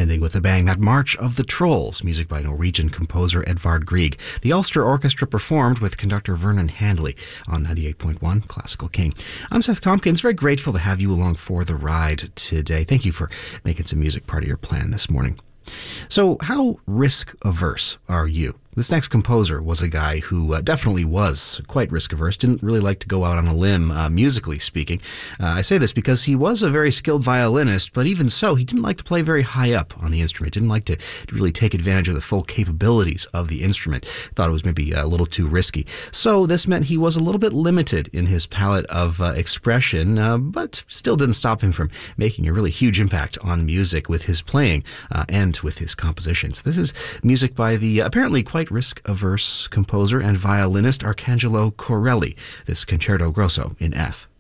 ending with a bang, that March of the Trolls, music by Norwegian composer Edvard Grieg. The Ulster Orchestra performed with conductor Vernon Handley on 98.1 Classical King. I'm Seth Tompkins, very grateful to have you along for the ride today. Thank you for making some music part of your plan this morning. So, how risk-averse are you? This next composer was a guy who definitely was quite risk-averse, didn't really like to go out on a limb, musically speaking. I say this because he was a very skilled violinist, but even so, he didn't like to play very high up on the instrument, didn't like to really take advantage of the full capabilities of the instrument, thought it was maybe a little too risky. So this meant he was a little bit limited in his palette of expression, but still didn't stop him from making a really huge impact on music with his playing and with his compositions. This is music by the apparently quite risk-averse composer and violinist Arcangelo Corelli, this Concerto Grosso in F.